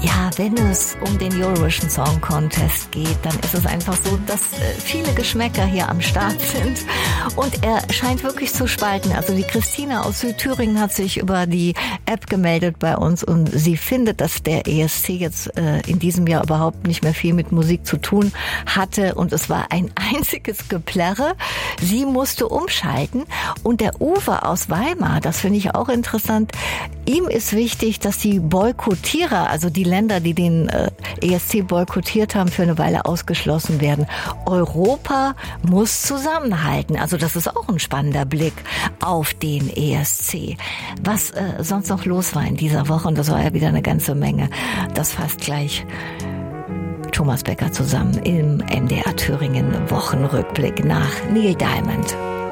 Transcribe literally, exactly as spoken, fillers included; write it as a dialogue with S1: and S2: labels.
S1: Ja, wenn es um den Eurovision Song Contest geht, dann ist es einfach so, dass viele Geschmäcker hier am Start sind und er scheint wirklich zu spalten. Also die Christina aus Südthüringen hat sich über die App gemeldet bei uns und sie findet, dass der E S C jetzt äh, in diesem Jahr überhaupt nicht mehr viel mit Musik zu tun hatte und es war ein einziges Geplärre. Sie musste umschalten und der Uwe aus Weimar, das finde ich auch interessant, ihm ist wichtig, dass die Boykottierer, also die Länder, die den äh, E S C boykottiert haben, für eine Weile ausgeschlossen werden. Europa muss zusammenhalten. Also das ist auch ein spannender Blick auf den E S C. Was äh, sonst noch los war in dieser Woche, und das war ja wieder eine ganze Menge, das fasst gleich Thomas Becker zusammen im M D R Thüringen Wochenrückblick nach Neil Diamond.